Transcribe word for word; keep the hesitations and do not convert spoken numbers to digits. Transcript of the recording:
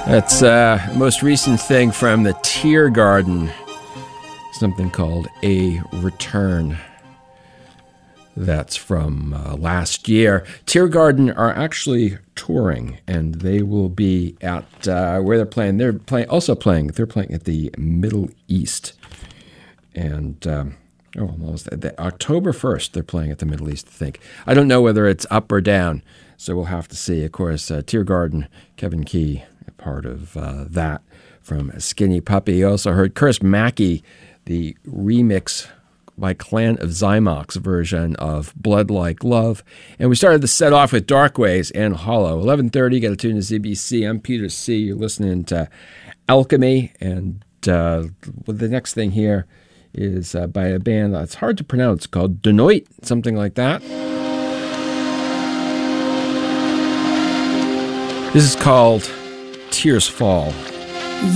That's uh most recent thing from the Tiergarden, something called A Return. That's from uh, last year. Tiergarden are actually touring, and they will be at uh, where they're playing. They're playing also playing. They're playing at the Middle East, and um, oh, almost the, October first. They're playing at the Middle East. I think. I don't know whether it's up or down, so we'll have to see. Of course, uh, Tiergarden, Kevin Key, a part of uh, that from Skinny Puppy. You also heard Chris Mackey, the remix by Clan of Zymox version of Blood Like Love. And we started the set off with Darkways and Hollow. eleven thirty, got to tune to Z B C. I'm Peter C. You're listening to Alchemy. And uh, the next thing here is uh, by a band that's hard to pronounce called Denoit, something like that. This is called Tears Fall.